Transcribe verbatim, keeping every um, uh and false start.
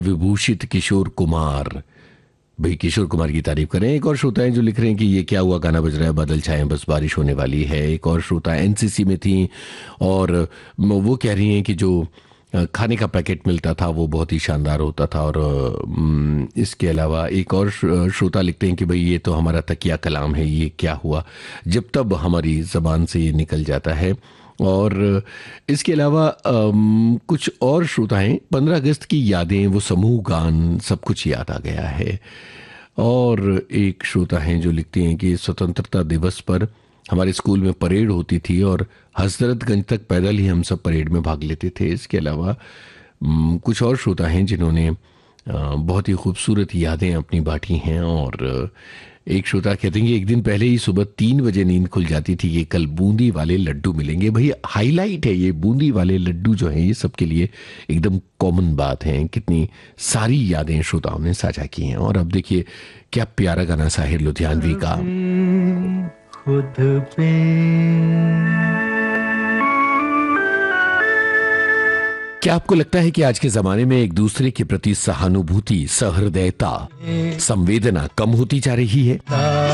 विभूषित किशोर कुमार। भाई किशोर कुमार की तारीफ करें। एक और श्रोता है जो लिख रहे हैं कि ये क्या हुआ, गाना बज रहा है, बादल छाए हैं, बस बारिश होने वाली है। एक और श्रोता एनसीसी में थी और वो कह रही हैं कि जो अ, खाने का पैकेट मिलता था वो बहुत ही शानदार होता था। और अम, इसके अलावा एक और श्र- श्रोता लिखते हैं कि भाई ये तो हमारा तकिया कलाम है, ये क्या हुआ, जब तब हमारी जबान से ये निकल जाता है। और इसके अलावा अम, कुछ और श्रोता हैं, पंद्रह अगस्त की यादें, वो समूह गान, सब कुछ याद आ गया है। और एक श्रोता हैं जो लिखते हैं कि स्वतंत्रता दिवस पर हमारे स्कूल में परेड होती थी और हजरतगंज तक पैदल ही हम सब परेड में भाग लेते थे। इसके अलावा अम, कुछ और श्रोता हैं जिन्होंने अ, बहुत ही खूबसूरत यादें अपनी बांटी हैं। और अ, एक श्रोता कहते हैं कि एक दिन पहले ही सुबह तीन बजे नींद खुल जाती थी कि कल बूंदी वाले लड्डू मिलेंगे। भाई हाईलाइट है ये, बूंदी वाले लड्डू जो हैं ये सबके लिए एकदम कॉमन बात है। कितनी सारी यादें श्रोताओं ने साझा की हैं। और अब देखिए क्या प्यारा गाना साहिर लुधियानवी का। खुद पे क्या आपको लगता है कि आज के जमाने में एक दूसरे के प्रति सहानुभूति, सहृदयता, संवेदना कम होती जा रही है?